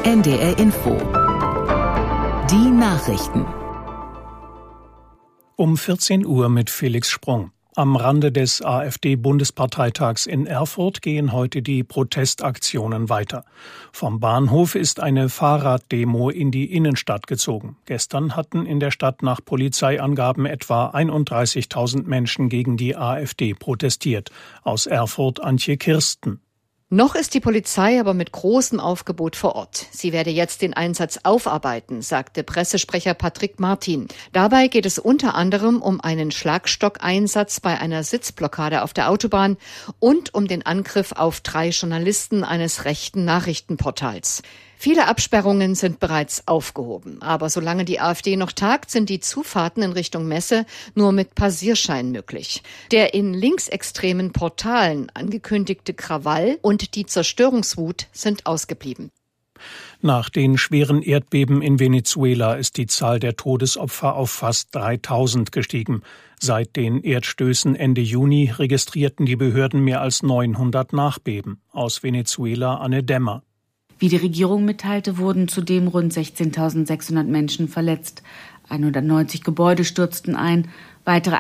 NDR Info. Die Nachrichten. Um 14 Uhr mit Felix Sprung. Am Rande des AfD-Bundesparteitags in Erfurt gehen heute die Protestaktionen weiter. Vom Bahnhof ist eine Fahrraddemo in die Innenstadt gezogen. Gestern hatten in der Stadt nach Polizeiangaben etwa 31.000 Menschen gegen die AfD protestiert. Aus Erfurt Antje Kirsten. Noch ist die Polizei aber mit großem Aufgebot vor Ort. Sie werde jetzt den Einsatz aufarbeiten, sagte Pressesprecher Patrick Martin. Dabei geht es unter anderem um einen Schlagstockeinsatz bei einer Sitzblockade auf der Autobahn und um den Angriff auf 3 Journalisten eines rechten Nachrichtenportals. Viele Absperrungen sind bereits aufgehoben. Aber solange die AfD noch tagt, sind die Zufahrten in Richtung Messe nur mit Passierschein möglich. Der in linksextremen Portalen angekündigte Krawall und die Zerstörungswut sind ausgeblieben. Nach den schweren Erdbeben in Venezuela ist die Zahl der Todesopfer auf fast 3.000 gestiegen. Seit den Erdstößen Ende Juni registrierten die Behörden mehr als 900 Nachbeben. Aus Venezuela Anne Dämmer. Wie die Regierung mitteilte, wurden zudem rund 16.600 Menschen verletzt. 190 Gebäude stürzten ein, weitere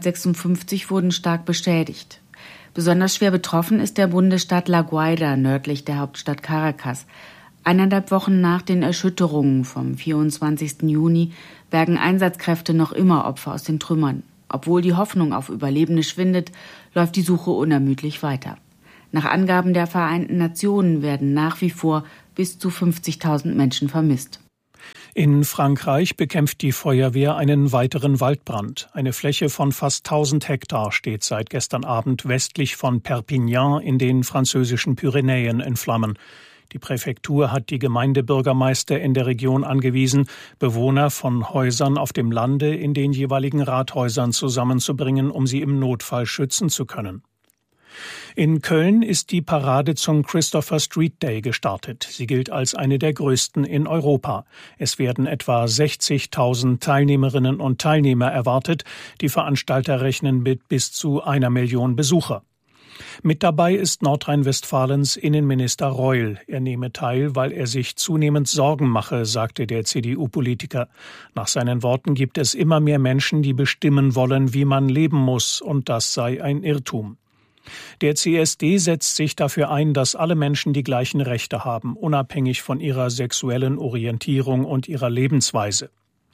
856 wurden stark beschädigt. Besonders schwer betroffen ist der Bundesstaat La Guaira, nördlich der Hauptstadt Caracas. 1,5 Wochen nach den Erschütterungen vom 24. Juni bergen Einsatzkräfte noch immer Opfer aus den Trümmern. Obwohl die Hoffnung auf Überlebende schwindet, läuft die Suche unermüdlich weiter. Nach Angaben der Vereinten Nationen werden nach wie vor bis zu 50.000 Menschen vermisst. In Frankreich bekämpft die Feuerwehr einen weiteren Waldbrand. Eine Fläche von fast 1000 Hektar steht seit gestern Abend westlich von Perpignan in den französischen Pyrenäen in Flammen. Die Präfektur hat die Gemeindebürgermeister in der Region angewiesen, Bewohner von Häusern auf dem Lande in den jeweiligen Rathäusern zusammenzubringen, um sie im Notfall schützen zu können. In Köln ist die Parade zum Christopher Street Day gestartet. Sie gilt als eine der größten in Europa. Es werden etwa 60.000 Teilnehmerinnen und Teilnehmer erwartet. Die Veranstalter rechnen mit bis zu 1 Million Besucher. Mit dabei ist Nordrhein-Westfalens Innenminister Reul. Er nehme teil, weil er sich zunehmend Sorgen mache, sagte der CDU-Politiker. Nach seinen Worten gibt es immer mehr Menschen, die bestimmen wollen, wie man leben muss, und das sei ein Irrtum. Der CSD setzt sich dafür ein, dass alle Menschen die gleichen Rechte haben, unabhängig von ihrer sexuellen Orientierung und ihrer Lebensweise.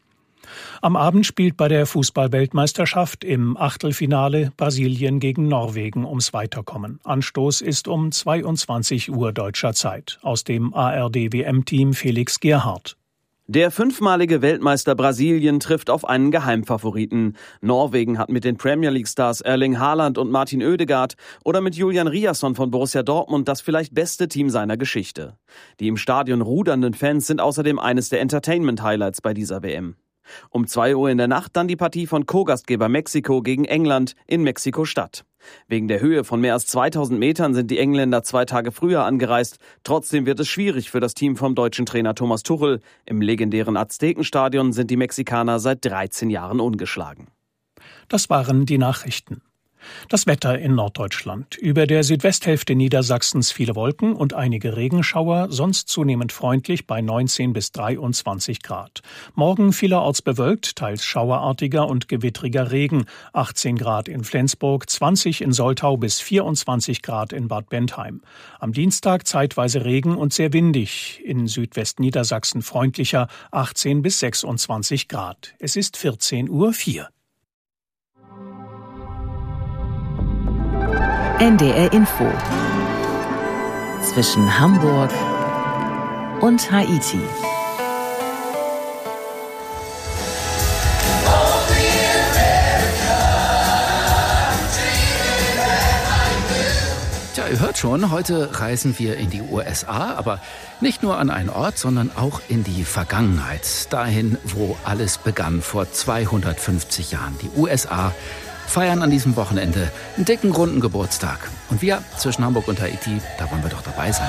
Am Abend spielt bei der Fußball-Weltmeisterschaft im Achtelfinale Brasilien gegen Norwegen ums Weiterkommen. Anstoß ist um 22 Uhr deutscher Zeit. Aus dem ARD-WM-Team Felix Gerhardt. Der 5-malige Weltmeister Brasilien trifft auf einen Geheimfavoriten. Norwegen hat mit den Premier League-Stars Erling Haaland und Martin Oedegaard oder mit Julian Riasson von Borussia Dortmund das vielleicht beste Team seiner Geschichte. Die im Stadion rudernden Fans sind außerdem eines der Entertainment-Highlights bei dieser WM. Um 2 Uhr in der Nacht dann die Partie von Co-Gastgeber Mexiko gegen England in Mexiko-Stadt. Wegen der Höhe von mehr als 2000 Metern sind die Engländer 2 Tage früher angereist. Trotzdem wird es schwierig für das Team vom deutschen Trainer Thomas Tuchel. Im legendären Aztekenstadion sind die Mexikaner seit 13 Jahren ungeschlagen. Das waren die Nachrichten. Das Wetter in Norddeutschland. Über der Südwesthälfte Niedersachsens viele Wolken und einige Regenschauer, sonst zunehmend freundlich bei 19 bis 23 Grad. Morgen vielerorts bewölkt, teils schauerartiger und gewittriger Regen. 18 Grad in Flensburg, 20 in Soltau bis 24 Grad in Bad Bentheim. Am Dienstag zeitweise Regen und sehr windig. In Südwestniedersachsen freundlicher, 18 bis 26 Grad. Es ist 14:04 Uhr. NDR Info. Zwischen Hamburg und Haiti. Tja, ihr hört schon, heute reisen wir in die USA, aber nicht nur an einen Ort, sondern auch in die Vergangenheit. Dahin, wo alles begann vor 250 Jahren. Die USA feiern an diesem Wochenende einen dicken, runden Geburtstag. Und wir zwischen Hamburg und Haiti, da wollen wir doch dabei sein.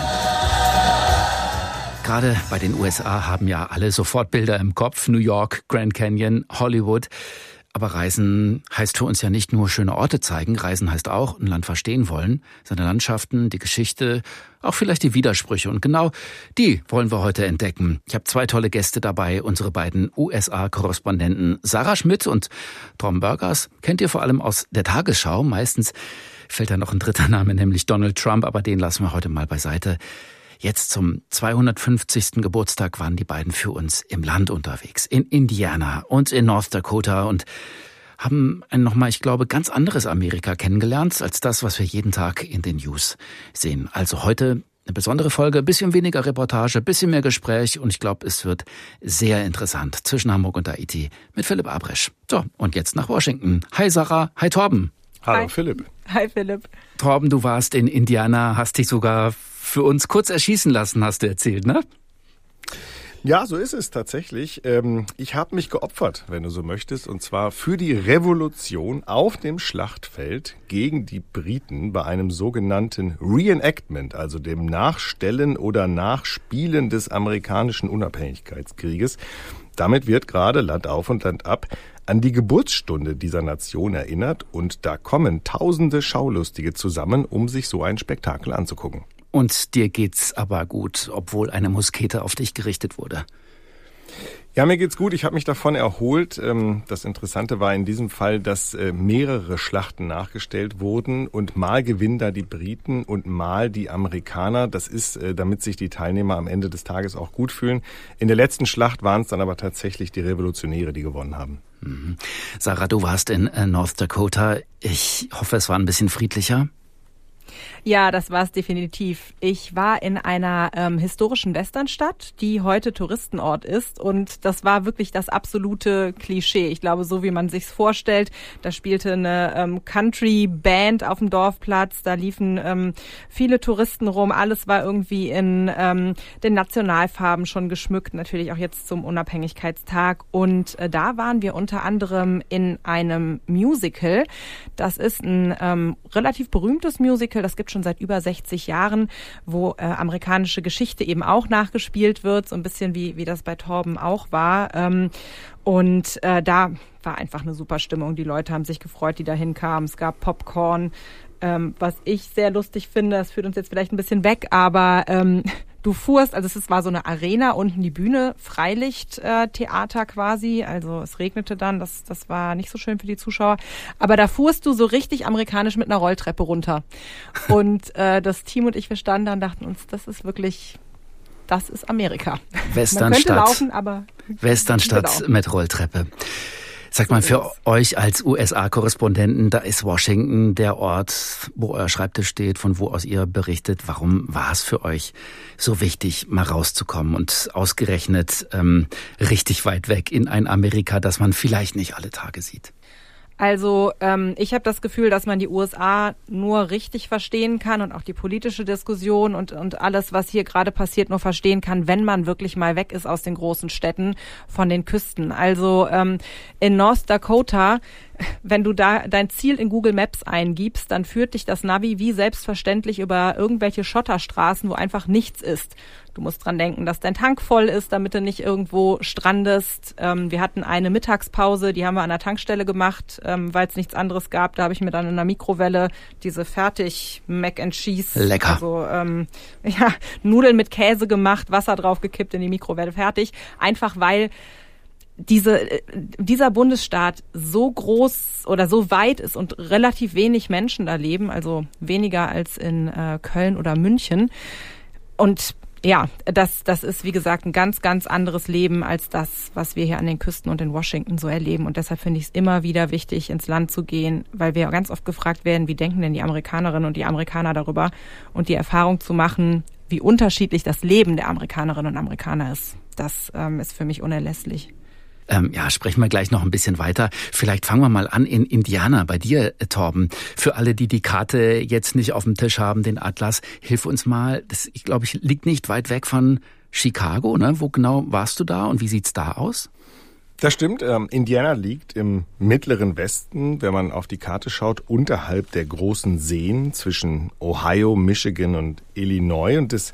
Gerade bei den USA haben ja alle sofort Bilder im Kopf. New York, Grand Canyon, Hollywood. Aber Reisen heißt für uns ja nicht nur schöne Orte zeigen. Reisen heißt auch ein Land verstehen wollen, seine Landschaften, die Geschichte, auch vielleicht die Widersprüche. Und genau die wollen wir heute entdecken. Ich habe 2 tolle Gäste dabei, unsere beiden USA-Korrespondenten Sarah Schmidt und Tom Burgers. Kennt ihr vor allem aus der Tagesschau. Meistens fällt da noch ein dritter Name, nämlich Donald Trump, aber den lassen wir heute mal beiseite. Jetzt zum 250. Geburtstag waren die beiden für uns im Land unterwegs, in Indiana und in North Dakota und haben ein nochmal, ich glaube, ganz anderes Amerika kennengelernt als das, was wir jeden Tag in den News sehen. Also heute eine besondere Folge, bisschen weniger Reportage, bisschen mehr Gespräch und ich glaube, es wird sehr interessant zwischen Hamburg und Haiti mit Philipp Abresch. So, und jetzt nach Washington. Hi Sarah, hi Torben. Hallo Hi. Philipp. Hi Philipp. Torben, du warst in Indiana, hast dich sogar für uns kurz erschießen lassen, hast du erzählt, ne? Ja, so ist es tatsächlich. Ich habe mich geopfert, wenn du so möchtest, und zwar für die Revolution auf dem Schlachtfeld gegen die Briten bei einem sogenannten Reenactment, also dem Nachstellen oder Nachspielen des amerikanischen Unabhängigkeitskrieges. Damit wird gerade Land auf und Land ab an die Geburtsstunde dieser Nation erinnert und da kommen tausende Schaulustige zusammen, um sich so ein Spektakel anzugucken. Und dir geht's aber gut, obwohl eine Muskete auf dich gerichtet wurde. Ja, mir geht's gut. Ich habe mich davon erholt. Das Interessante war in diesem Fall, dass mehrere Schlachten nachgestellt wurden und mal gewinnen da die Briten und mal die Amerikaner. Das ist, damit sich die Teilnehmer am Ende des Tages auch gut fühlen. In der letzten Schlacht waren es dann aber tatsächlich die Revolutionäre, die gewonnen haben. Mhm. Sarah, du warst in North Dakota. Ich hoffe, es war ein bisschen friedlicher. Ja, das war es definitiv. Ich war in einer historischen Westernstadt, die heute Touristenort ist und das war wirklich das absolute Klischee. Ich glaube, so wie man sich's vorstellt, da spielte eine Country-Band auf dem Dorfplatz, da liefen viele Touristen rum, alles war irgendwie in den Nationalfarben schon geschmückt, natürlich auch jetzt zum Unabhängigkeitstag und da waren wir unter anderem in einem Musical. Das ist ein relativ berühmtes Musical, das gibt schon seit über 60 Jahren, wo amerikanische Geschichte eben auch nachgespielt wird, so ein bisschen wie das bei Torben auch war. Und da war einfach eine super Stimmung. Die Leute haben sich gefreut, die da hinkamen. Es gab Popcorn, was ich sehr lustig finde. Das führt uns jetzt vielleicht ein bisschen weg, aber du fuhrst, also es war so eine Arena, unten die Bühne, Freilichttheater quasi, also es regnete dann, das war nicht so schön für die Zuschauer, aber da fuhrst du so richtig amerikanisch mit einer Rolltreppe runter und das Team und ich, wir standen da und dachten uns, das ist Amerika. Westernstadt, man könnte laufen, aber Westernstadt genau. Mit Rolltreppe. Sag mal, für euch als USA-Korrespondenten, da ist Washington der Ort, wo euer Schreibtisch steht, von wo aus ihr berichtet. Warum war es für euch so wichtig, mal rauszukommen und ausgerechnet richtig weit weg in ein Amerika, das man vielleicht nicht alle Tage sieht? Also ich habe das Gefühl, dass man die USA nur richtig verstehen kann und auch die politische Diskussion und alles, was hier gerade passiert, nur verstehen kann, wenn man wirklich mal weg ist aus den großen Städten, von den Küsten. Also in North Dakota, wenn du da dein Ziel in Google Maps eingibst, dann führt dich das Navi wie selbstverständlich über irgendwelche Schotterstraßen, wo einfach nichts ist. Du musst dran denken, dass dein Tank voll ist, damit du nicht irgendwo strandest. Wir hatten eine Mittagspause, die haben wir an der Tankstelle gemacht, weil es nichts anderes gab. Da habe ich mir dann in der Mikrowelle diese fertig Mac and Cheese, lecker. Also Nudeln mit Käse gemacht, Wasser draufgekippt in die Mikrowelle, fertig. Einfach weil dieser Bundesstaat so groß oder so weit ist und relativ wenig Menschen da leben, also weniger als in Köln oder München. Und ja, das ist, wie gesagt, ein ganz, ganz anderes Leben als das, was wir hier an den Küsten und in Washington so erleben. Und deshalb finde ich es immer wieder wichtig, ins Land zu gehen, weil wir ganz oft gefragt werden, wie denken denn die Amerikanerinnen und die Amerikaner darüber? Und die Erfahrung zu machen, wie unterschiedlich das Leben der Amerikanerinnen und Amerikaner ist, das ist für mich unerlässlich. Sprechen wir gleich noch ein bisschen weiter. Vielleicht fangen wir mal an in Indiana bei dir, Torben. Für alle, die die Karte jetzt nicht auf dem Tisch haben, den Atlas, hilf uns mal. Das, ich glaube, liegt nicht weit weg von Chicago, ne? Wo genau warst du da und wie sieht's da aus? Das stimmt. Indiana liegt im mittleren Westen, wenn man auf die Karte schaut, unterhalb der großen Seen zwischen Ohio, Michigan und Illinois. Und das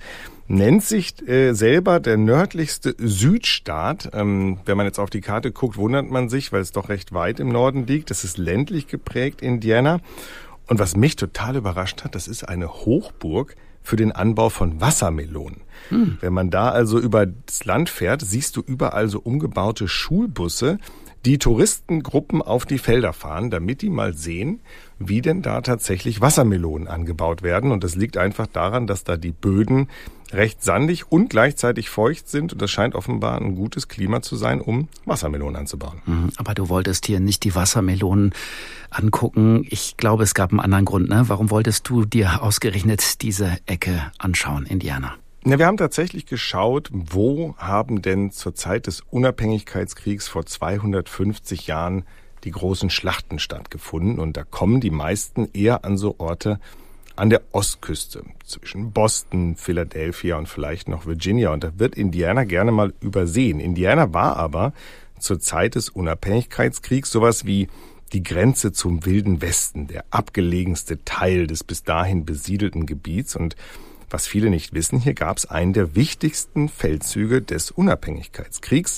nennt sich selber der nördlichste Südstaat. Wenn man jetzt auf die Karte guckt, wundert man sich, weil es doch recht weit im Norden liegt. Das ist ländlich geprägt, Indiana. Und was mich total überrascht hat, das ist eine Hochburg für den Anbau von Wassermelonen. Wenn man da also über das Land fährt, siehst du überall so umgebaute Schulbusse, die Touristengruppen auf die Felder fahren, damit die mal sehen, wie denn da tatsächlich Wassermelonen angebaut werden. Und das liegt einfach daran, dass da die Böden recht sandig und gleichzeitig feucht sind. Und das scheint offenbar ein gutes Klima zu sein, um Wassermelonen anzubauen. Aber du wolltest hier nicht die Wassermelonen angucken. Ich glaube, es gab einen anderen Grund, ne? Warum wolltest du dir ausgerechnet diese Ecke anschauen, Indiana? Na, wir haben tatsächlich geschaut, wo haben denn zur Zeit des Unabhängigkeitskriegs vor 250 Jahren die großen Schlachten stattgefunden. Und da kommen die meisten eher an so Orte an der Ostküste, zwischen Boston, Philadelphia und vielleicht noch Virginia. Und da wird Indiana gerne mal übersehen. Indiana war aber zur Zeit des Unabhängigkeitskriegs sowas wie die Grenze zum Wilden Westen, der abgelegenste Teil des bis dahin besiedelten Gebiets. Und was viele nicht wissen, hier gab es einen der wichtigsten Feldzüge des Unabhängigkeitskriegs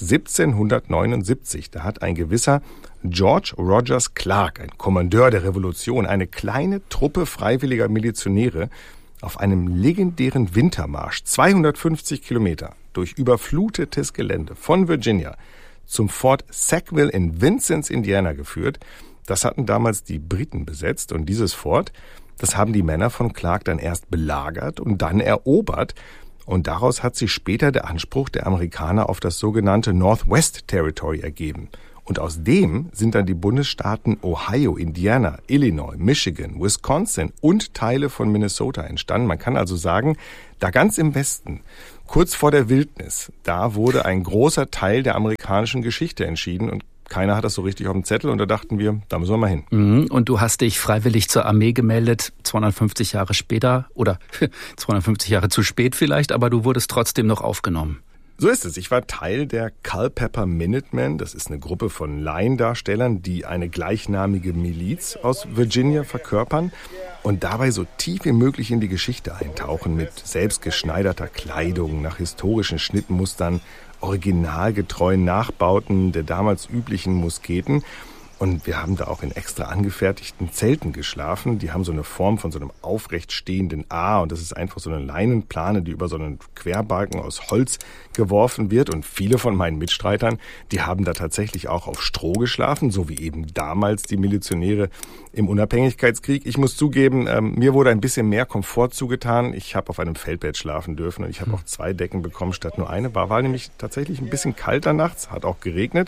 1779. Da hat ein gewisser George Rogers Clark, ein Kommandeur der Revolution, eine kleine Truppe freiwilliger Milizionäre auf einem legendären Wintermarsch 250 Kilometer durch überflutetes Gelände von Virginia zum Fort Sackville in Vincennes, Indiana geführt. Das hatten damals die Briten besetzt und dieses Fort, das haben die Männer von Clark dann erst belagert und dann erobert. Und daraus hat sich später der Anspruch der Amerikaner auf das sogenannte Northwest Territory ergeben. Und aus dem sind dann die Bundesstaaten Ohio, Indiana, Illinois, Michigan, Wisconsin und Teile von Minnesota entstanden. Man kann also sagen, da ganz im Westen, kurz vor der Wildnis, da wurde ein großer Teil der amerikanischen Geschichte entschieden und keiner hat das so richtig auf dem Zettel und da dachten wir, da müssen wir mal hin. Und du hast dich freiwillig zur Armee gemeldet, 250 Jahre später oder 250 Jahre zu spät vielleicht, aber du wurdest trotzdem noch aufgenommen. So ist es. Ich war Teil der Culpeper Minutemen. Das ist eine Gruppe von Laiendarstellern, die eine gleichnamige Miliz aus Virginia verkörpern und dabei so tief wie möglich in die Geschichte eintauchen mit selbstgeschneiderter Kleidung, nach historischen Schnittmustern, originalgetreuen Nachbauten der damals üblichen Musketen. Und wir haben da auch in extra angefertigten Zelten geschlafen. Die haben so eine Form von so einem aufrecht stehenden A. Und das ist einfach so eine Leinenplane, die über so einen Querbalken aus Holz geworfen wird. Und viele von meinen Mitstreitern, die haben da tatsächlich auch auf Stroh geschlafen, so wie eben damals die Milizionäre im Unabhängigkeitskrieg. Ich muss zugeben, mir wurde ein bisschen mehr Komfort zugetan. Ich habe auf einem Feldbett schlafen dürfen und ich habe auch 2 Decken bekommen statt nur eine. War nämlich tatsächlich ein bisschen kalter nachts, hat auch geregnet.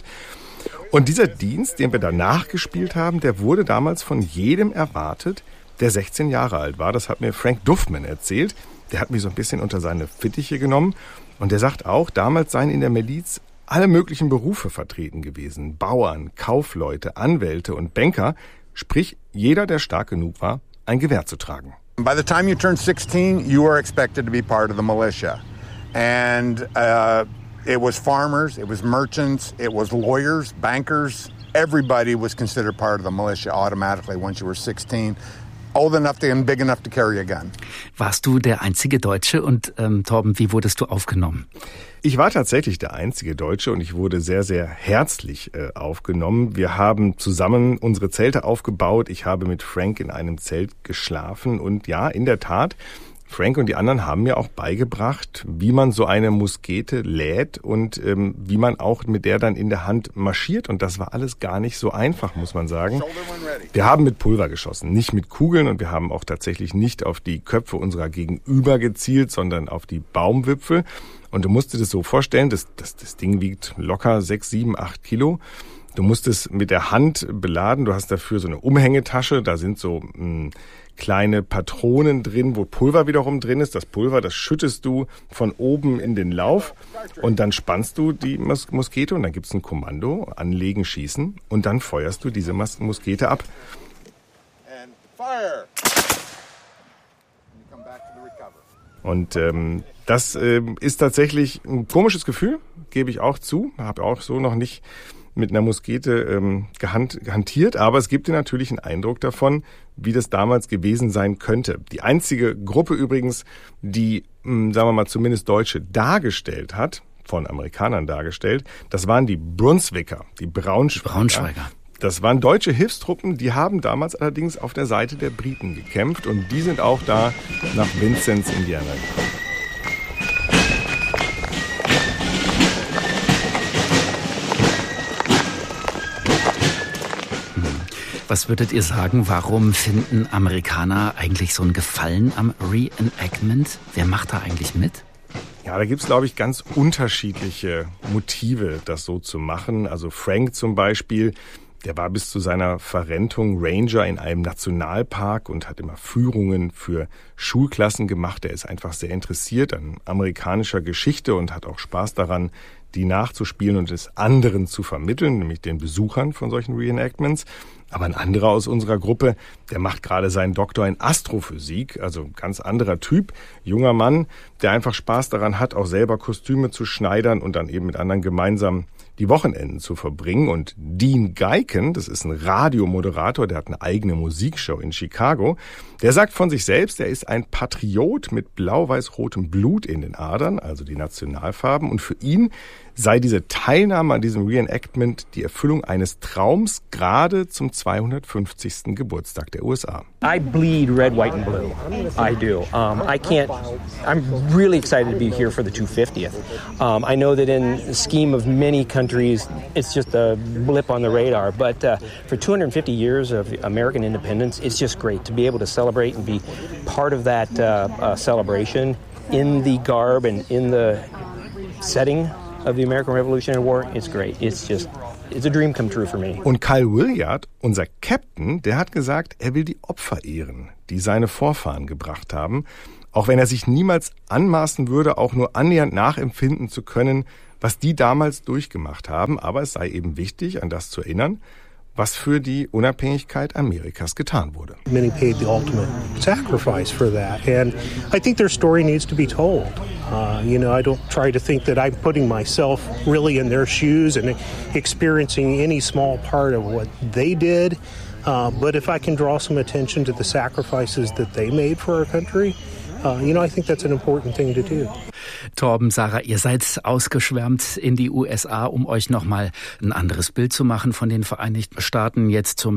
Und dieser Dienst, den wir danach gespielt haben, der wurde damals von jedem erwartet, der 16 Jahre alt war. Das hat mir Frank Duffman erzählt. Der hat mich so ein bisschen unter seine Fittiche genommen. Und der sagt auch, damals seien in der Miliz alle möglichen Berufe vertreten gewesen. Bauern, Kaufleute, Anwälte und Banker. Sprich, jeder, der stark genug war, ein Gewehr zu tragen. By the time you turn 16, you are expected to be part of the militia. And it was farmers, it was merchants, it was lawyers, bankers. Everybody was considered part of the militia automatically once you were 16. Old enough and big enough to carry a gun. Warst du der einzige Deutsche und Torben, wie wurdest du aufgenommen? Ich war tatsächlich der einzige Deutsche und ich wurde sehr, sehr herzlich aufgenommen. Wir haben zusammen unsere Zelte aufgebaut. Ich habe mit Frank in einem Zelt geschlafen und ja, in der Tat, Frank und die anderen haben mir auch beigebracht, wie man so eine Muskete lädt und wie man auch mit der dann in der Hand marschiert. Und das war alles gar nicht so einfach, muss man sagen. Wir haben mit Pulver geschossen, nicht mit Kugeln. Und wir haben auch tatsächlich nicht auf die Köpfe unserer Gegenüber gezielt, sondern auf die Baumwipfel. Und du musst dir das so vorstellen, das Ding wiegt locker 6, 7, 8 Kilo. Du musst es mit der Hand beladen. Du hast dafür so eine Umhängetasche. Da sind so kleine Patronen drin, wo Pulver wiederum drin ist. Das Pulver, das schüttest du von oben in den Lauf und dann spannst du die Muskete und dann gibt's ein Kommando, anlegen, schießen und dann feuerst du diese Muskete ab. Und das ist tatsächlich ein komisches Gefühl, gebe ich auch zu. Habe auch so noch nicht mit einer Muskete hantiert, aber es gibt dir natürlich einen Eindruck davon, wie das damals gewesen sein könnte. Die einzige Gruppe übrigens, die, sagen wir mal, zumindest Deutsche dargestellt hat, von Amerikanern dargestellt, das waren die Brunswicker, die Braunschweiger. Das waren deutsche Hilfstruppen, die haben damals allerdings auf der Seite der Briten gekämpft und die sind auch da nach Vincennes, Indiana gekommen. Was würdet ihr sagen, warum finden Amerikaner eigentlich so einen Gefallen am Reenactment? Wer macht da eigentlich mit? Ja, da gibt's, glaube ich, ganz unterschiedliche Motive, das so zu machen. Also Frank zum Beispiel, der war bis zu seiner Verrentung Ranger in einem Nationalpark und hat immer Führungen für Schulklassen gemacht. Er ist einfach sehr interessiert an amerikanischer Geschichte und hat auch Spaß daran, die nachzuspielen und es anderen zu vermitteln, nämlich den Besuchern von solchen Reenactments. Aber ein anderer aus unserer Gruppe, der macht gerade seinen Doktor in Astrophysik, also ganz anderer Typ, junger Mann, der einfach Spaß daran hat, auch selber Kostüme zu schneidern und dann eben mit anderen gemeinsam die Wochenenden zu verbringen. Und Dean Geiken, das ist ein Radiomoderator, der hat eine eigene Musikshow in Chicago, der sagt von sich selbst, er ist ein Patriot mit blau-weiß-rotem Blut in den Adern, also die Nationalfarben. Und für ihn sei diese Teilnahme an diesem Reenactment die Erfüllung eines Traums, gerade zum 250. Geburtstag der USA. I bleed red, white and blue. I do. I'm really excited to be here for the 250th. I know that in the scheme of many countries, it's just a blip on the radar, but for 250 years of American independence, it's just great to be able to celebrate and be part of that celebration in the garb and in the setting of the American Revolutionary War. It's great. It's a dream come true for me. Und Kyle Williard, unser Captain, der hat gesagt, er will die Opfer ehren, die seine Vorfahren gebracht haben, auch wenn er sich niemals anmaßen würde, auch nur annähernd nachempfinden zu können, was die damals durchgemacht haben. Aber es sei eben wichtig, an das zu erinnern, was für die Unabhängigkeit Amerikas getan wurde. Many paid the ultimate sacrifice for that, and I think their story needs to be told. I don't try to think that I'm putting myself really in their shoes and experiencing any small part of what they did, but if I can draw some attention to the sacrifices that they made for our country, I think that's an important thing to do. Torben, Sarah, ihr seid ausgeschwärmt in die USA, um euch nochmal ein anderes Bild zu machen von den Vereinigten Staaten, jetzt zum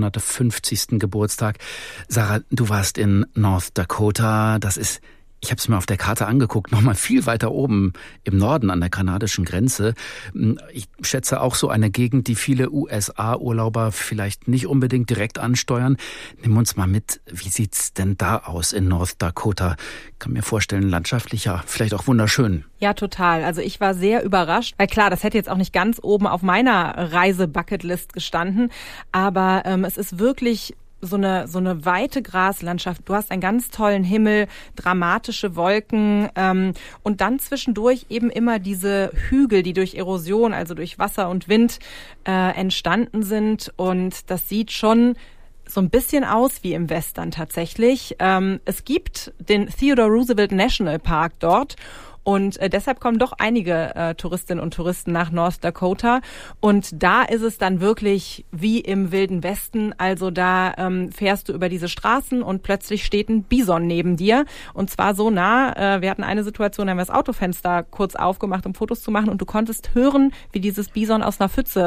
250. Geburtstag. Sarah, du warst in North Dakota, das ist, ich habe es mir auf der Karte angeguckt, nochmal viel weiter oben im Norden an der kanadischen Grenze. Ich schätze auch so eine Gegend, die viele USA-Urlauber vielleicht nicht unbedingt direkt ansteuern. Nimm uns mal mit, wie sieht's denn da aus in North Dakota? Ich kann mir vorstellen, landschaftlich ja, vielleicht auch wunderschön. Ja, total. Also ich war sehr überrascht, weil klar, das hätte jetzt auch nicht ganz oben auf meiner Reise-Bucketlist gestanden, aber es ist wirklich so eine weite Graslandschaft. Du hast einen ganz tollen Himmel, dramatische Wolken und dann zwischendurch eben immer diese Hügel, die durch Erosion, also durch Wasser und Wind entstanden sind. Und das sieht schon so ein bisschen aus wie im Western tatsächlich. Es gibt den Theodore Roosevelt National Park dort. Und deshalb kommen doch einige Touristinnen und Touristen nach North Dakota. Und da ist es dann wirklich wie im Wilden Westen. Also da fährst du über diese Straßen und plötzlich steht ein Bison neben dir. Und zwar so nah. Wir hatten eine Situation, da haben wir das Autofenster kurz aufgemacht, um Fotos zu machen. Und du konntest hören, wie dieses Bison aus einer Pfütze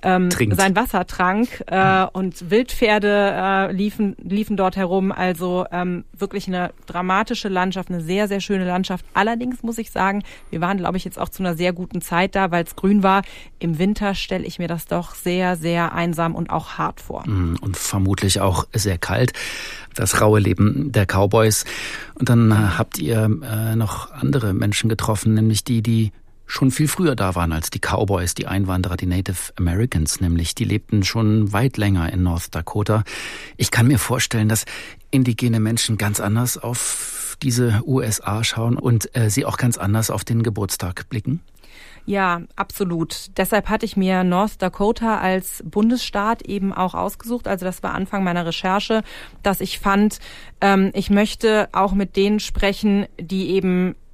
sein Wasser trank. Und Wildpferde liefen dort herum. Also wirklich eine dramatische Landschaft, eine sehr, sehr schöne Landschaft. Allerdings muss ich sagen, wir waren, glaube ich, jetzt auch zu einer sehr guten Zeit da, weil es grün war. Im Winter stelle ich mir das doch sehr, sehr einsam und auch hart vor. Und vermutlich auch sehr kalt. Das raue Leben der Cowboys. Und dann habt ihr noch andere Menschen getroffen, nämlich die schon viel früher da waren als die Cowboys, die Einwanderer, die Native Americans nämlich. Die lebten schon weit länger in North Dakota. Ich kann mir vorstellen, dass indigene Menschen ganz anders auf diese USA schauen und sie auch ganz anders auf den Geburtstag blicken? Ja, absolut. Deshalb hatte ich mir North Dakota als Bundesstaat eben auch ausgesucht. Also das war Anfang meiner Recherche, dass ich fand, ich möchte auch mit denen sprechen, die eben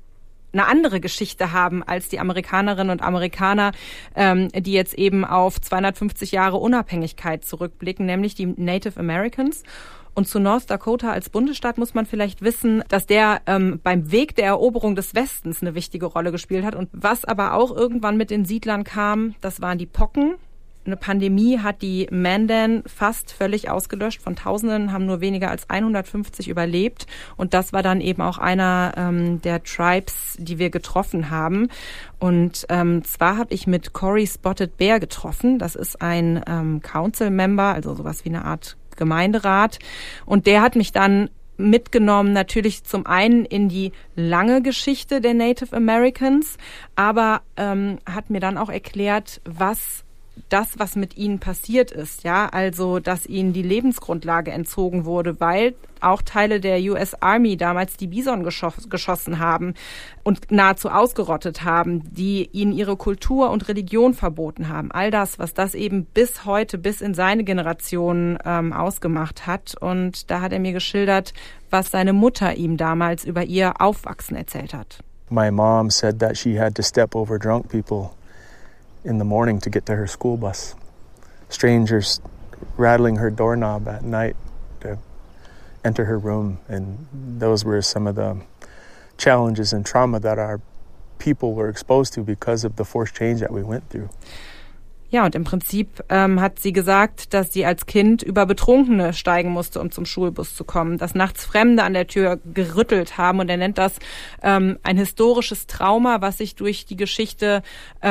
eine andere Geschichte haben als die Amerikanerinnen und Amerikaner, die jetzt eben auf 250 Jahre Unabhängigkeit zurückblicken, nämlich die Native Americans. Und zu North Dakota als Bundesstaat muss man vielleicht wissen, dass der beim Weg der Eroberung des Westens eine wichtige Rolle gespielt hat. Und was aber auch irgendwann mit den Siedlern kam, das waren die Pocken. Eine Pandemie hat die Mandan fast völlig ausgelöscht. Von Tausenden haben nur weniger als 150 überlebt. Und das war dann eben auch einer der Tribes, die wir getroffen haben. Und zwar habe ich mit Cory Spotted Bear getroffen. Das ist ein Council-Member, also sowas wie eine Art Gemeinderat. Und der hat mich dann mitgenommen, natürlich zum einen in die lange Geschichte der Native Americans, aber hat mir dann auch erklärt, was mit ihnen passiert ist, ja, also dass ihnen die Lebensgrundlage entzogen wurde, weil auch Teile der US Army damals die Bison geschossen haben und nahezu ausgerottet haben, die ihnen ihre Kultur und Religion verboten haben. All das, was das eben bis heute, bis in seine Generation ausgemacht hat. Und da hat er mir geschildert, was seine Mutter ihm damals über ihr Aufwachsen erzählt hat. My mom said that she had to step over drunk people in the morning to get to her school bus. Strangers rattling her doorknob at night to enter her room. And those were some of the challenges and trauma that our people were exposed to because of the forced change that we went through. Ja, und im Prinzip hat sie gesagt, dass sie als Kind über Betrunkene steigen musste, um zum Schulbus zu kommen, dass nachts Fremde an der Tür gerüttelt haben. Und er nennt das ein historisches Trauma, was sich durch die Geschichte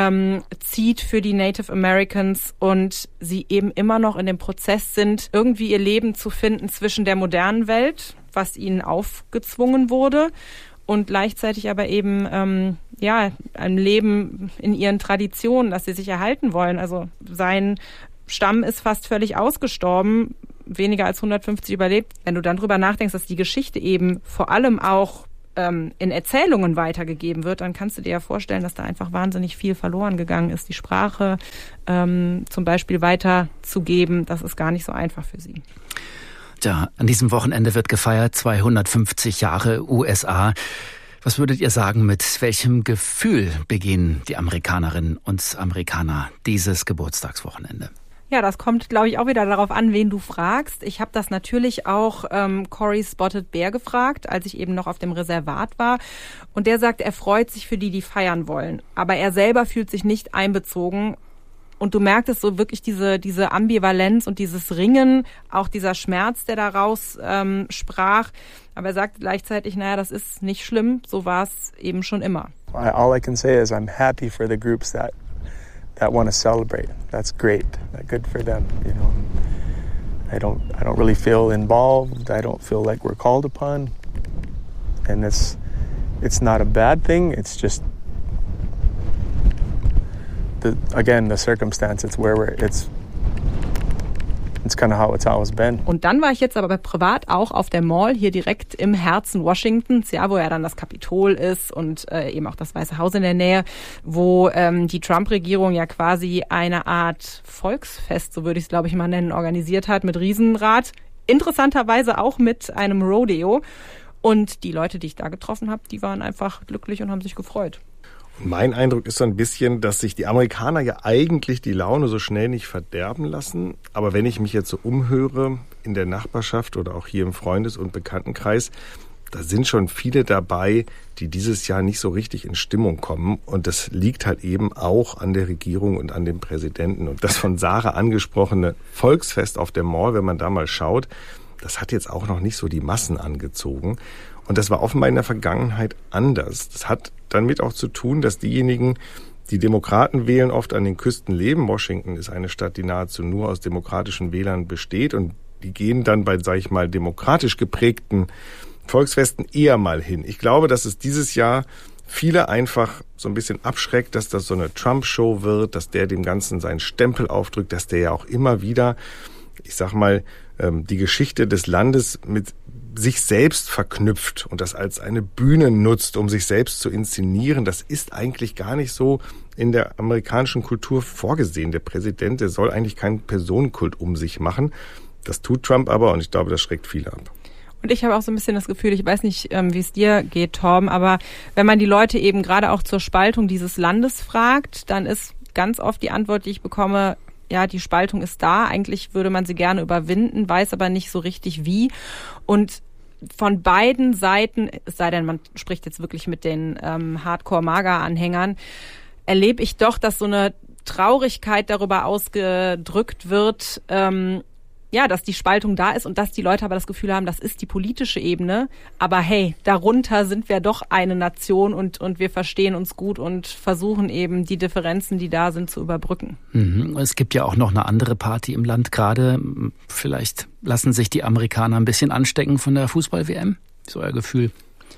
zieht für die Native Americans und sie eben immer noch in dem Prozess sind, irgendwie ihr Leben zu finden zwischen der modernen Welt, was ihnen aufgezwungen wurde, und gleichzeitig aber eben ein Leben in ihren Traditionen, dass sie sich erhalten wollen. Also sein Stamm ist fast völlig ausgestorben, weniger als 150 überlebt. Wenn du dann drüber nachdenkst, dass die Geschichte eben vor allem auch in Erzählungen weitergegeben wird, dann kannst du dir ja vorstellen, dass da einfach wahnsinnig viel verloren gegangen ist. Die Sprache zum Beispiel weiterzugeben, das ist gar nicht so einfach für sie. Tja, an diesem Wochenende wird gefeiert, 250 Jahre USA. Was würdet ihr sagen, mit welchem Gefühl begehen die Amerikanerinnen und Amerikaner dieses Geburtstagswochenende? Ja, das kommt, glaube ich, auch wieder darauf an, wen du fragst. Ich habe das natürlich auch Cory Spotted Bear gefragt, als ich eben noch auf dem Reservat war. Und der sagt, er freut sich für die feiern wollen. Aber er selber fühlt sich nicht einbezogen. Und du merktest so wirklich diese Ambivalenz und dieses Ringen, auch dieser Schmerz, der daraus sprach. Aber er sagt gleichzeitig, naja, das ist nicht schlimm, so war es eben schon immer. All I can say is I'm happy for the groups that want to celebrate. That's great. Good for them. You know, I don't really feel involved. I don't feel like we're called upon. And it's not a bad thing. It's just the circumstance, it's kind of how it's always been. Und dann war ich jetzt aber privat auch auf der Mall, hier direkt im Herzen Washingtons, ja, wo ja dann das Kapitol ist und eben auch das Weiße Haus in der Nähe, wo die Trump-Regierung ja quasi eine Art Volksfest, so würde ich es glaube ich mal nennen, organisiert hat mit Riesenrad. Interessanterweise auch mit einem Rodeo. Und die Leute, die ich da getroffen habe, die waren einfach glücklich und haben sich gefreut. Mein Eindruck ist so ein bisschen, dass sich die Amerikaner ja eigentlich die Laune so schnell nicht verderben lassen. Aber wenn ich mich jetzt so umhöre in der Nachbarschaft oder auch hier im Freundes- und Bekanntenkreis, da sind schon viele dabei, die dieses Jahr nicht so richtig in Stimmung kommen. Und das liegt halt eben auch an der Regierung und an dem Präsidenten. Und das von Sarah angesprochene Volksfest auf der Mall, wenn man da mal schaut, das hat jetzt auch noch nicht so die Massen angezogen. Und das war offenbar in der Vergangenheit anders. Das hat damit auch zu tun, dass diejenigen, die Demokraten wählen, oft an den Küsten leben. Washington ist eine Stadt, die nahezu nur aus demokratischen Wählern besteht. Und die gehen dann bei, sag ich mal, demokratisch geprägten Volksfesten eher mal hin. Ich glaube, dass es dieses Jahr viele einfach so ein bisschen abschreckt, dass das so eine Trump-Show wird, dass der dem Ganzen seinen Stempel aufdrückt, dass der ja auch immer wieder, ich sag mal, die Geschichte des Landes mit sich selbst verknüpft und das als eine Bühne nutzt, um sich selbst zu inszenieren. Das ist eigentlich gar nicht so in der amerikanischen Kultur vorgesehen. Der Präsident, der soll eigentlich keinen Personenkult um sich machen. Das tut Trump aber und ich glaube, das schreckt viele ab. Und ich habe auch so ein bisschen das Gefühl, ich weiß nicht, wie es dir geht, Torben, aber wenn man die Leute eben gerade auch zur Spaltung dieses Landes fragt, dann ist ganz oft die Antwort, die ich bekomme, ja, die Spaltung ist da, eigentlich würde man sie gerne überwinden, weiß aber nicht so richtig wie. Und von beiden Seiten, es sei denn, man spricht jetzt wirklich mit den Hardcore-Mager-Anhängern, erlebe ich doch, dass so eine Traurigkeit darüber ausgedrückt wird, dass die Spaltung da ist und dass die Leute aber das Gefühl haben, das ist die politische Ebene. Aber hey, darunter sind wir doch eine Nation und wir verstehen uns gut und versuchen eben die Differenzen, die da sind, zu überbrücken. Es gibt ja auch noch eine andere Party im Land gerade. Vielleicht lassen sich die Amerikaner ein bisschen anstecken von der Fußball-WM. Ist euer Gefühl?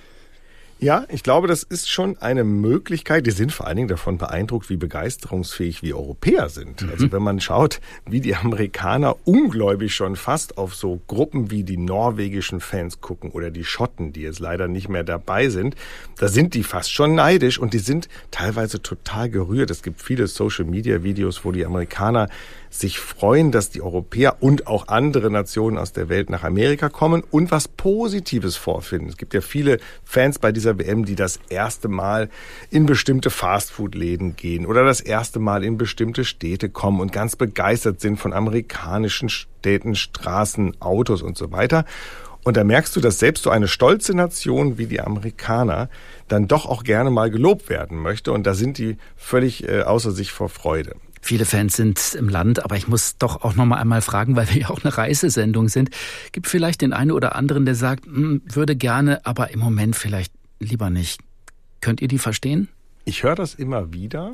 Ja, ich glaube, das ist schon eine Möglichkeit. Die sind vor allen Dingen davon beeindruckt, wie begeisterungsfähig wir Europäer sind. Also wenn man schaut, wie die Amerikaner ungläubig schon fast auf so Gruppen wie die norwegischen Fans gucken oder die Schotten, die jetzt leider nicht mehr dabei sind, da sind die fast schon neidisch und die sind teilweise total gerührt. Es gibt viele Social-Media-Videos, wo die Amerikaner sich freuen, dass die Europäer und auch andere Nationen aus der Welt nach Amerika kommen und was Positives vorfinden. Es gibt ja viele Fans bei dieser WM, die das erste Mal in bestimmte Fastfood-Läden gehen oder das erste Mal in bestimmte Städte kommen und ganz begeistert sind von amerikanischen Städten, Straßen, Autos und so weiter. Und da merkst du, dass selbst so eine stolze Nation wie die Amerikaner dann doch auch gerne mal gelobt werden möchte. Und da sind die völlig außer sich vor Freude. Viele Fans sind im Land, aber ich muss doch auch noch mal einmal fragen, weil wir ja auch eine Reisesendung sind. Gibt vielleicht den einen oder anderen, der sagt, würde gerne, aber im Moment vielleicht lieber nicht. Könnt ihr die verstehen? Ich höre das immer wieder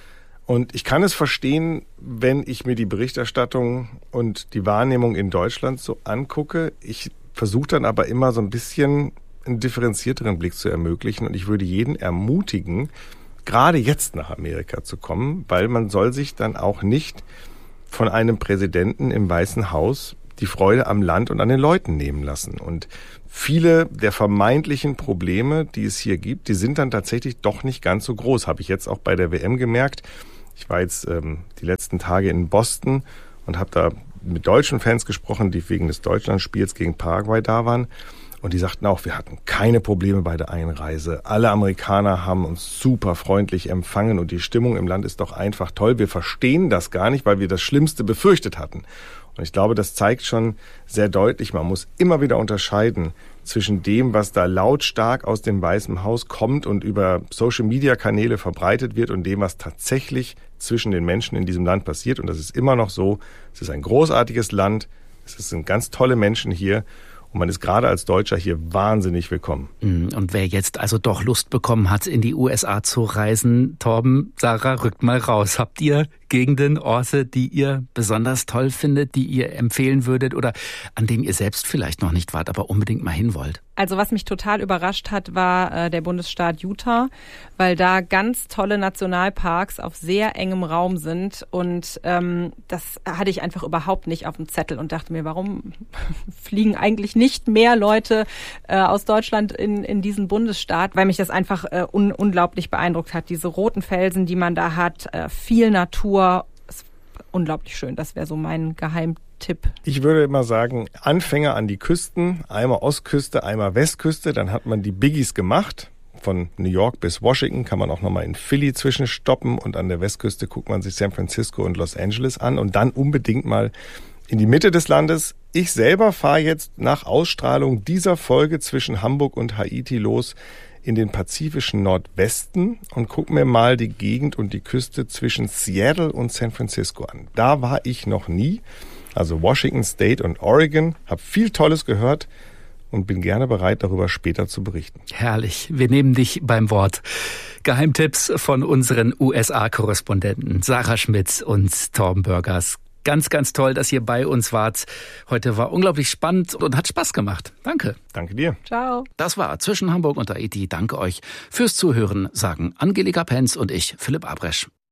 und ich kann es verstehen, wenn ich mir die Berichterstattung und die Wahrnehmung in Deutschland so angucke. Ich versuche dann aber immer so ein bisschen einen differenzierteren Blick zu ermöglichen und ich würde jeden ermutigen, gerade jetzt nach Amerika zu kommen, weil man soll sich dann auch nicht von einem Präsidenten im Weißen Haus die Freude am Land und an den Leuten nehmen lassen. Und viele der vermeintlichen Probleme, die es hier gibt, die sind dann tatsächlich doch nicht ganz so groß. Habe ich jetzt auch bei der WM gemerkt. Ich war jetzt die letzten Tage in Boston und habe da mit deutschen Fans gesprochen, die wegen des Deutschlandspiels gegen Paraguay da waren. Und die sagten auch, wir hatten keine Probleme bei der Einreise. Alle Amerikaner haben uns super freundlich empfangen und die Stimmung im Land ist doch einfach toll. Wir verstehen das gar nicht, weil wir das Schlimmste befürchtet hatten. Und ich glaube, das zeigt schon sehr deutlich, man muss immer wieder unterscheiden zwischen dem, was da lautstark aus dem Weißen Haus kommt und über Social-Media-Kanäle verbreitet wird und dem, was tatsächlich zwischen den Menschen in diesem Land passiert. Und das ist immer noch so, es ist ein großartiges Land, es sind ganz tolle Menschen hier. Und man ist gerade als Deutscher hier wahnsinnig willkommen. Und wer jetzt also doch Lust bekommen hat, in die USA zu reisen, Torben, Sarah, rückt mal raus. Habt ihr Gegenden, Orte, die ihr besonders toll findet, die ihr empfehlen würdet oder an denen ihr selbst vielleicht noch nicht wart, aber unbedingt mal hin wollt? Also was mich total überrascht hat, war der Bundesstaat Utah, weil da ganz tolle Nationalparks auf sehr engem Raum sind und das hatte ich einfach überhaupt nicht auf dem Zettel und dachte mir, warum fliegen eigentlich nicht mehr Leute aus Deutschland in diesen Bundesstaat, weil mich das einfach unglaublich beeindruckt hat. Diese roten Felsen, die man da hat, viel Natur, ist unglaublich schön. Das wäre so mein Geheimtipp. Ich würde immer sagen, Anfänger an die Küsten, einmal Ostküste, einmal Westküste, dann hat man die Biggies gemacht. Von New York bis Washington kann man auch nochmal in Philly zwischenstoppen und an der Westküste guckt man sich San Francisco und Los Angeles an und dann unbedingt mal in die Mitte des Landes. Ich selber fahre jetzt nach Ausstrahlung dieser Folge zwischen Hamburg und Haiti los in den pazifischen Nordwesten und gucke mir mal die Gegend und die Küste zwischen Seattle und San Francisco an. Da war ich noch nie, also Washington State und Oregon, habe viel Tolles gehört und bin gerne bereit, darüber später zu berichten. Herrlich, wir nehmen dich beim Wort. Geheimtipps von unseren USA-Korrespondenten Sarah Schmitz und Torben Börgers. Ganz, ganz toll, dass ihr bei uns wart. Heute war unglaublich spannend und hat Spaß gemacht. Danke. Danke dir. Ciao. Das war Zwischen Hamburg und Haiti. Danke euch fürs Zuhören, sagen Angelika Penz und ich, Philipp Abresch.